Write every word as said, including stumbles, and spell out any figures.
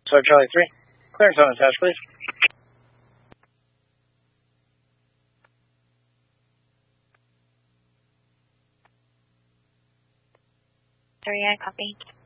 Foxtrot Charlie three. Clearance on attached, please. Sorry, I copy.